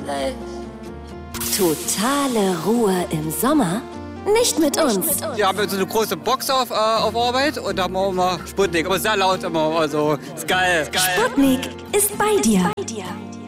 Totale Ruhe im Sommer? Nicht mit uns. Wir haben so eine große Box auf Arbeit und da haben wir immer Sputnik. Aber sehr laut immer. Also, ist geil. Sputnik ist bei dir.